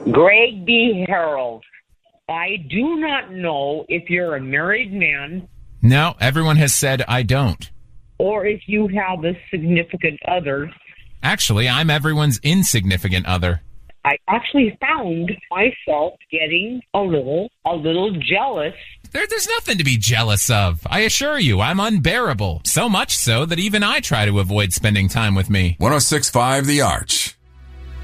Greg B. Harold, I do not know if you're a married man. No, everyone has said I don't. Or if you have a significant other. Actually, I'm everyone's insignificant other. I actually found myself getting a little jealous. There's nothing to be jealous of. I assure you, I'm unbearable. So much so that even I try to avoid spending time with me. 106.5 The Arch.